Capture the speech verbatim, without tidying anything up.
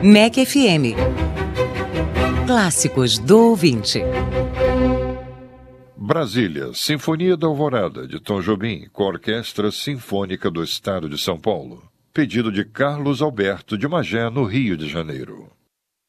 M E C F M. Clássicos do ouvinte. Brasília, Sinfonia da Alvorada, de Tom Jobim, com a Orquestra Sinfônica do Estado de São Paulo. Pedido de Carlos Alberto de Magé, no Rio de Janeiro.